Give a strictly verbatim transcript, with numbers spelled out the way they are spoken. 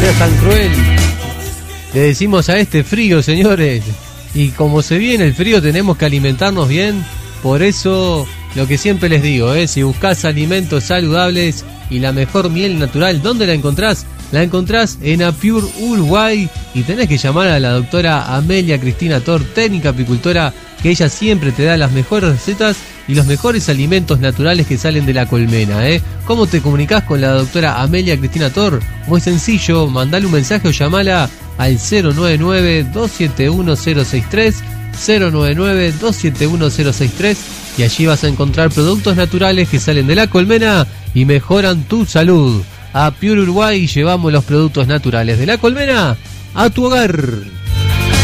seas tan cruel. Le decimos a este frío, señores. Y como se viene el frío, tenemos que alimentarnos bien. Por eso, lo que siempre les digo, ¿eh? Si buscas alimentos saludables y la mejor miel natural, ¿dónde la encontrás? La encontrás en Apure Uruguay. Y tenés que llamar a la doctora Amelia Cristina Tor, técnica apicultora, que ella siempre te da las mejores recetas y los mejores alimentos naturales que salen de la colmena, ¿eh? ¿Cómo te comunicás con la doctora Amelia Cristina Tor? Muy sencillo, mandale un mensaje o llamala al cero nueve nueve, dos siete uno, cero seis tres, cero nueve nueve, dos siete uno, cero seis tres, y allí vas a encontrar productos naturales que salen de la colmena y mejoran tu salud. A Pure Uruguay llevamos los productos naturales de la colmena a tu hogar.